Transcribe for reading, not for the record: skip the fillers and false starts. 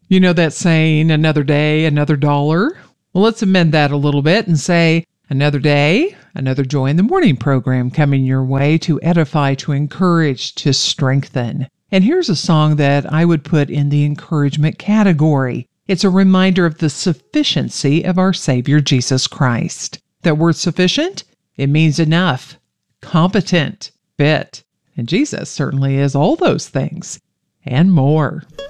You know that saying, another day, another dollar? Well, let's amend that a little bit and say, another day, another Joy in the Morning program coming your way to edify, to encourage, to strengthen. And here's a song that I would put in the encouragement category. It's a reminder of the sufficiency of our Savior Jesus Christ. That word sufficient, it means enough, competent, fit. And Jesus certainly is all those things and more.